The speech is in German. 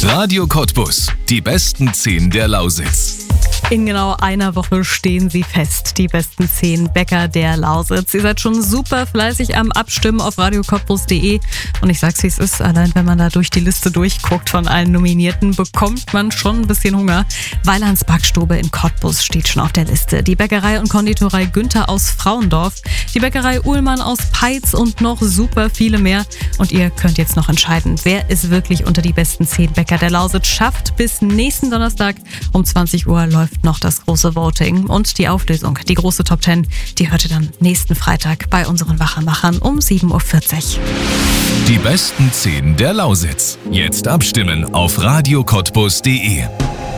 Radio Cottbus. Die besten 10 der Lausitz. In genau einer Woche stehen sie fest, die besten 10 Bäcker der Lausitz. Ihr seid schon super fleißig am Abstimmen auf radiocottbus.de. Und ich sag's, wie es ist, allein wenn man da durch die Liste durchguckt von allen Nominierten, bekommt man schon ein bisschen Hunger. Weilands Backstube in Cottbus steht schon auf der Liste. Die Bäckerei und Konditorei Günther aus Frauendorf, die Bäckerei Uhlmann aus Peitz und noch super viele mehr. Und ihr könnt jetzt noch entscheiden, wer es wirklich unter die besten 10 Bäcker der Lausitz schafft. Bis nächsten Donnerstag um 20 Uhr läuft noch das große Voting und die Auflösung, die große Top 10, die hört ihr dann nächsten Freitag bei unseren Wachermachern um 7.40 Uhr. Die besten 10 der Lausitz. Jetzt abstimmen auf radiocottbus.de.